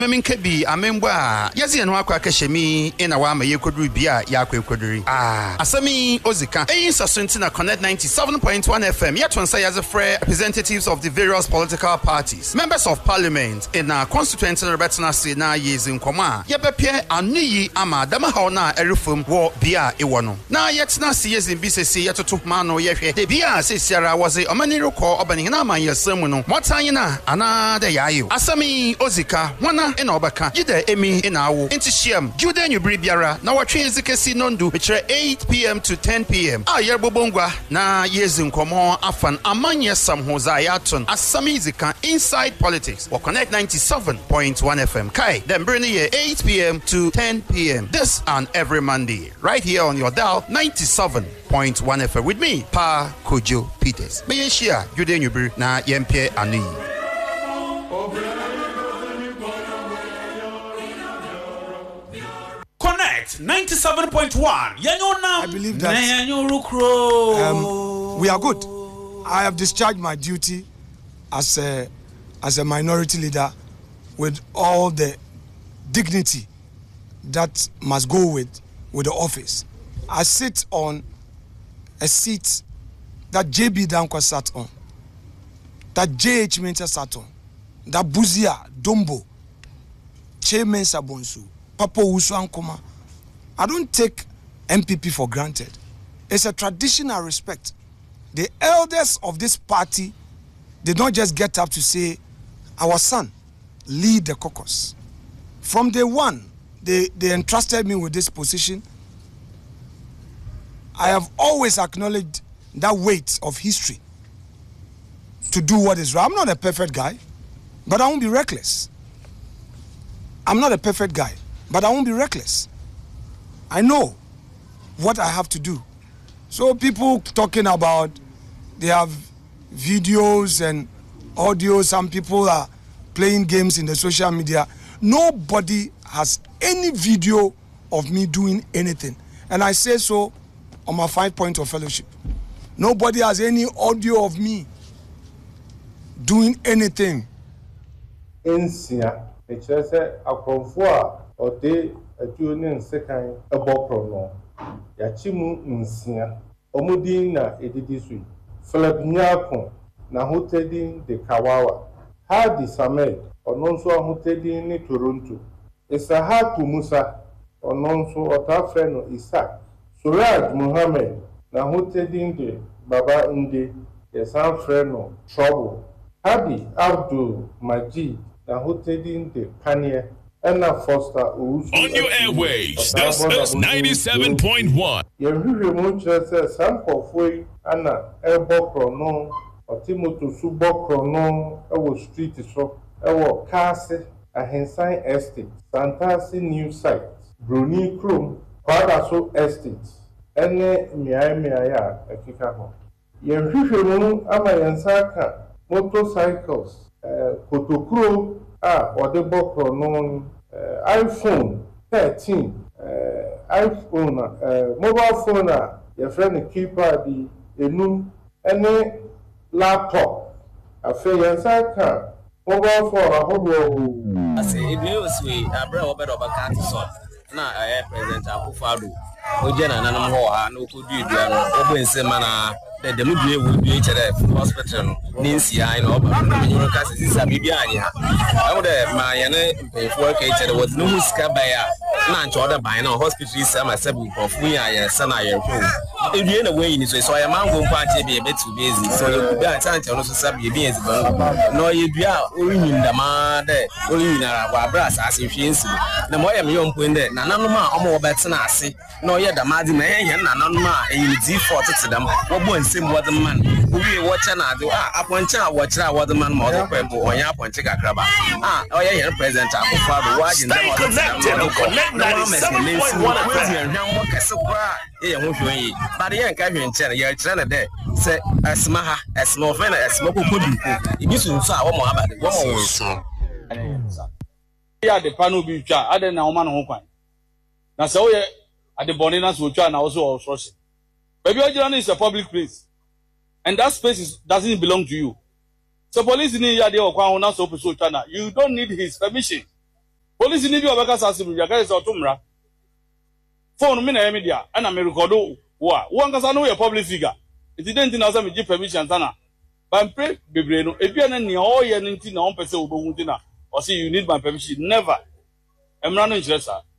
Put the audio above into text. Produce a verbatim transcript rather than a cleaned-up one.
Meminkebi amembwa yazi eno akwa kashemi ina wa ma yekoduru bia ya akwa ekoduri ah asami ozika eyin sasunti na Connect ninety-seven point one F M yet once as a free representatives of the various political parties members of parliament in a constituent rebetna se na yezi nkoma yebepie anuyi ama dama ha na erifum wo bia ewo no na yet na se yezi bisese yetoto ma no yehwe de bia se siara waze omaniro ko obani na man yesemu no motan na ana de yayo asami ozika wana ina obaka jide emi ina awo intishiam jude nyubri biara na watwe ezikesi nondu betire eight p m to ten p m a yerbobongwa na yezi nkomo afan amanye samhoza yaton asami zika inside politics or Connect ninety-seven point one F M kai then bring ye eight p m to ten p m this and every Monday right here on your dial ninety-seven point one F M with me Pa Kojo Peters me share jude nyubri na yempie ani. Connect ninety-seven point one. I believe that um, we are good. I have discharged my duty as a, as a minority leader with all the dignity that must go with, with the office. I sit on a seat that J B Dankwa sat on, that J H Mensa sat on, that Buzia, Dombo, Che Mensa Bonsu, Papa Usuankoma. I don't take M P P for granted. It's a traditional respect. The elders of this party did not just get up to say, our son, lead the caucus. From day one, they, they entrusted me with this position. I have always acknowledged that weight of history to do what is right. I'm not a perfect guy, but I won't be reckless. I'm not a perfect guy, but I won't be reckless. I know what I have to do. So people talking about, they have videos and audio, some people are playing games in the social media. Nobody has any video of me doing anything. And I say so on my five points of fellowship. Nobody has any audio of me doing anything. Insia, it says a confoa or day a junior second a bopro. Yachimu insia, Omudina edidisui, Philip Nyakon, Nahutedin de Kawawa, Hadi Samed, or Nonso Hutedin ni Toronto, Isahatu Musa, or Nonso Otafreno Isaac, Suraj Muhammad, Nahutedin de Baba Inde, Yasan Freno, Trouble, Hadi Abdul Majid, Nahutedin de Panier, Anna Foster, on your airways, this is ninety-seven point one. Yehu says, Sample Fui, Anna, Elbo Cronon, or Timoto Subo Cronon, Ewo Street Shop, Ewo Castle, a Hensign Estate, Santasi New Site, Bruni Chrome, Padaso Estate, Ene Miai Miaya, a Kikaho. Yehu Amayansaka, motorcycles, Potokro. Ah, or the Bokronon, uh, iPhone thirteen, uh, iPhone, uh, mobile phone, uh, your friend keeper, the enum, any laptop, a fair car, mobile phone, a home. I say, it knows we are brought over a cat sort. Now I am present at Pufadu. Ojana and Anamhoa, no could be done, open semana. The movie will be at the hospital. Nancy, I know, but this is a Bibiania. I would have my work there was no scabaya. None to other by no hospital. Some are seven of we are a son. I am in the way in this way, so I am going to be a bit too busy. So you could be a time to also sub your beings. No, you be out in the mother, only in our brass as if she is. The more I'm young, when there, Nanama, or more better than I say. No, yet the Madden, and Nanama, and you default to them. What same what the man we watch and I do ah upon child watch out what the man model or ya point check a crab ah oh yeah here present I'm father watching stay connected on Connect ninety-seven point one F M yeah who but yeah can you tell you trying there say asmaha asmo fena asmo ko kodu ibi so so a wo mo abade wo mo so ya de pano bi twa ade na wo ma no ho kwan na se wo ye ade bone na so twa na wo so so baby Ojirani is a public place. And that space is, doesn't belong to you. So police in here, they are now so channel. You don't need his permission. police ni bi obeka sase bi aka say otumra phone me na media ana me record wo a wo ankasa no we public figure it didn't na say me give permission sana but pray bebre no ebia na ne o ye no nti na on pese wo bo hu nti na o say you need my permission never emra no nchire sa